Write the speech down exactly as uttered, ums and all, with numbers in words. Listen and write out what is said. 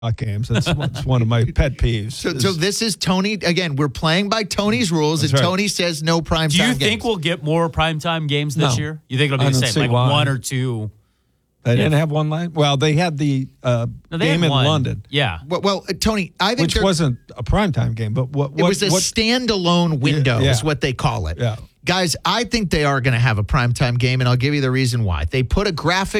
games. That's, that's one of my pet peeves. So, so this is Tony. Again, we're playing by Tony's rules, That's and right. Tony says no prime Do time you games. think we'll get more primetime games this No. year? You think it'll be I the don't same, see like why. one or two? They didn't Yeah. have one line. Well, they had the uh, No, they game had in one. London, Yeah. Well, well uh, Tony, I think which there- wasn't a primetime game, but what, what it was a what, standalone window, Yeah. is what they call it. Yeah. Guys, I think they are going to have a primetime game, and I'll give you the reason why. They put a graphic